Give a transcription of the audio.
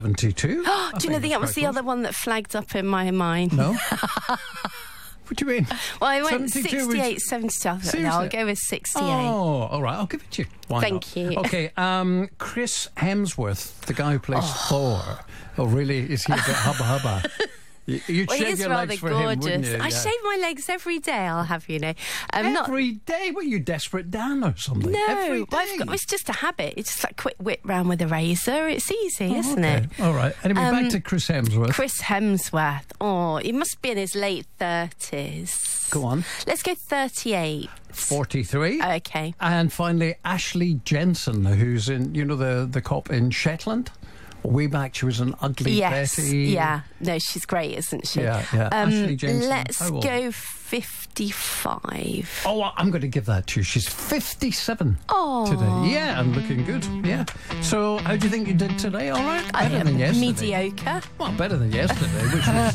72. Do you know that was the other one that flagged up in my mind? No. What do you mean? Well, I went 72 68, 72. I thought, no, I'll go with 68. Oh, all right. I'll give it to you. Why Thank not? you. Okay, Chris Hemsworth, the guy who plays Thor. Oh, really? Is he a bit hubba-hubba? You'd Well, shave he is your rather legs for gorgeous. him, wouldn't you? I shave my legs every day, I'll have you know. Every day? Were you desperate Dan or something? No, Every day? it's just a habit. It's just like quick whip round with a razor. It's easy, isn't it? All right. Anyway, back to Chris Hemsworth. Chris Hemsworth. Oh, he must be in his late 30s. Go on. Let's go 38. 43. Okay. And finally, Ashley Jensen, who's in, the cop in Shetland. Way back, she was an ugly Betty. Yeah. No, she's great, isn't she? Yeah. Ashley Jensen. Let's go 55. Oh, I'm going to give that to you. She's 57 today. Yeah, and looking good. Yeah. So, how do you think you did today? All right? Better than yesterday. Mediocre. Well, better than yesterday, which was